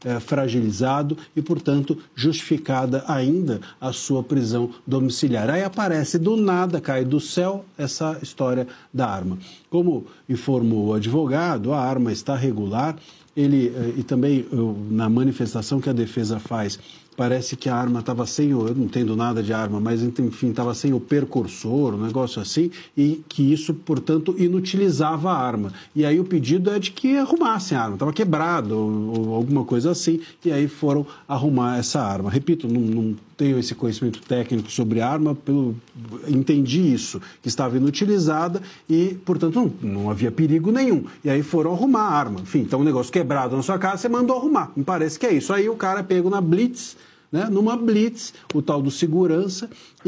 fragilizado e, portanto, justificada ainda a sua prisão domiciliar. Aí aparece do nada, cai do céu, essa história da arma. Como informou o advogado, a arma está regular. E também na manifestação que a defesa faz, parece que a arma estava sem eu não entendo nada de arma, mas enfim, estava sem o percursor, um negócio assim, e que isso, portanto, inutilizava a arma. E aí o pedido é de que arrumassem a arma, estava quebrado ou alguma coisa assim, e aí foram arrumar essa arma. Repito, não tenho esse conhecimento técnico sobre a arma, entendi isso, que estava inutilizada e, portanto, não havia perigo nenhum. E aí foram arrumar a arma. Enfim, então um negócio quebrado na sua casa, você mandou arrumar. Me parece que é isso. Aí o cara é pego na blitz, né, numa blitz, o tal do segurança,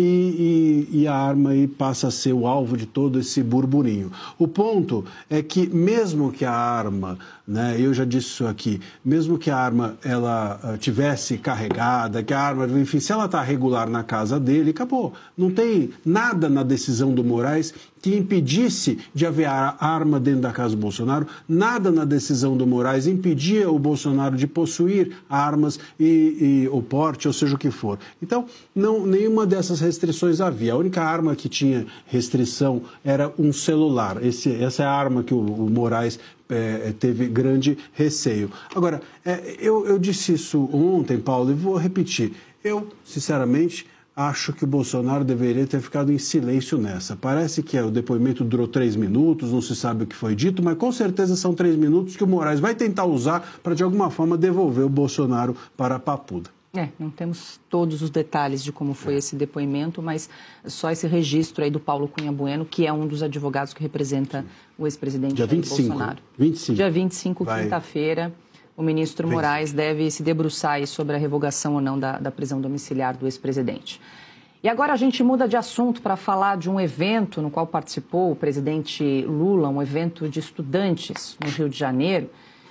e a arma aí passa a ser o alvo de todo esse burburinho. O ponto é que mesmo que a arma, né, eu já disse isso aqui, mesmo que a arma ela tivesse carregada, que a arma, enfim, se ela está regular na casa dele, acabou. Não tem nada na decisão do Moraes que impedisse de haver arma dentro da casa do Bolsonaro, nada na decisão do Moraes impedia o Bolsonaro de possuir armas o porte, ou seja o que for. Então, nenhuma dessas restrições havia. A única arma que tinha restrição era um celular. Essa é a arma que o Moraes teve grande receio. Agora, eu disse isso ontem, Paulo, e vou repetir. Eu, sinceramente, acho que o Bolsonaro deveria ter ficado em silêncio nessa. Parece que o depoimento durou 3 minutos, não se sabe o que foi dito, mas com certeza são 3 minutos que o Moraes vai tentar usar para, de alguma forma, devolver o Bolsonaro para a papuda. Não temos todos os detalhes de como foi esse depoimento, mas só esse registro aí do Paulo Cunha Bueno, que é um dos advogados que representa o ex-presidente Jair Bolsonaro. 25. Dia 25, quinta-feira, o ministro Moraes deve se debruçar aí sobre a revogação ou não da prisão domiciliar do ex-presidente. E agora a gente muda de assunto para falar de um evento no qual participou o presidente Lula, um evento de estudantes no Rio de Janeiro.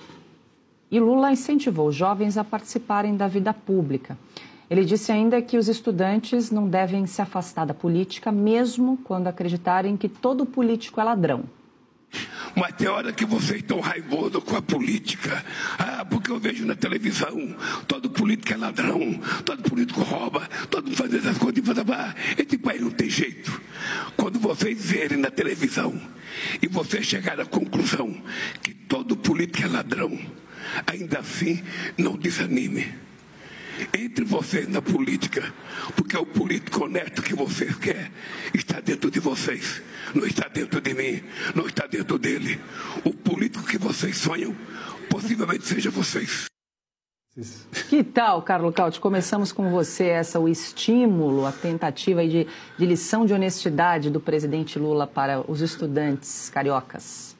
E Lula incentivou os jovens a participarem da vida pública. Ele disse ainda que os estudantes não devem se afastar da política, mesmo quando acreditarem que todo político é ladrão. Mas tem hora que vocês estão raivosos com a política. Porque eu vejo na televisão, todo político é ladrão, todo político rouba, todo mundo faz essas coisas. Esse país não tem jeito. Quando vocês verem na televisão e vocês chegarem à conclusão que todo político é ladrão, ainda assim, não desanime. Entre vocês na política, porque o político honesto que vocês querem está dentro de vocês, não está dentro de mim, não está dentro dele. O político que vocês sonham, possivelmente seja vocês. Que tal, Carlos Cauti? Começamos com você, o estímulo, a tentativa de lição de honestidade do presidente Lula para os estudantes cariocas.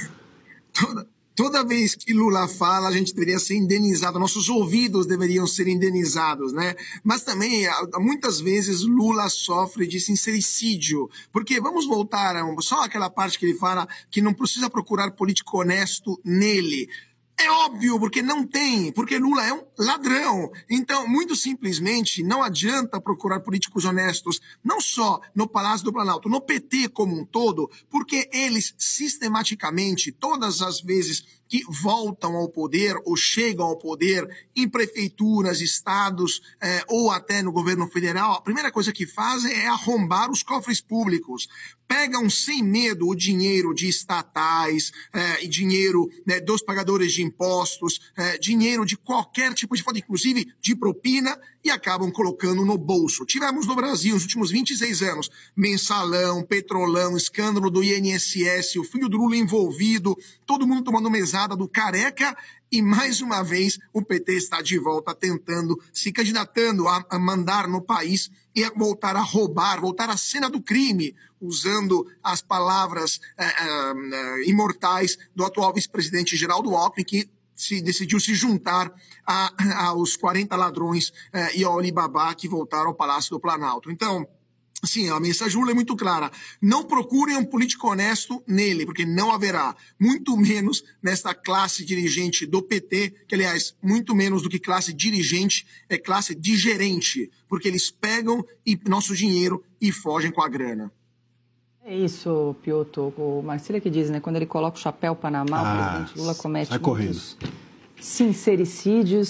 Toda vez que Lula fala, a gente deveria ser indenizado, nossos ouvidos deveriam ser indenizados, né? Mas também, muitas vezes, Lula sofre de sincericídio, porque vamos voltar só aquela parte que ele fala que não precisa procurar político honesto nele. É óbvio, porque não tem, porque Lula é um ladrão. Então, muito simplesmente, não adianta procurar políticos honestos, não só no Palácio do Planalto, no PT como um todo, porque eles sistematicamente, todas as vezes que voltam ao poder ou chegam ao poder em prefeituras, estados ou até no governo federal, a primeira coisa que fazem é arrombar os cofres públicos. Pegam sem medo o dinheiro de estatais, e dinheiro dos pagadores de impostos, dinheiro de qualquer tipo de forma, inclusive de propina, e acabam colocando no bolso. Tivemos no Brasil, nos últimos 26 anos, mensalão, petrolão, escândalo do INSS, o filho do Lula envolvido, todo mundo tomando mesada do Careca, e mais uma vez o PT está de volta tentando, se candidatando a mandar no país e a voltar a roubar, voltar à cena do crime, usando as palavras imortais do atual vice-presidente Geraldo Alckmin, que decidiu se juntar aos 40 ladrões e ao Alibaba que voltaram ao Palácio do Planalto. Então, sim, a mensagem Lula é muito clara. Não procurem um político honesto nele, porque não haverá. Muito menos nesta classe dirigente do PT, que, aliás, muito menos do que classe dirigente, é classe de gerente, porque eles pegam nosso dinheiro e fogem com a grana. É isso, Piotr. O Marcílio que diz, né? Quando ele coloca o chapéu Panamá, o presidente Lula comete muitos sincericídios.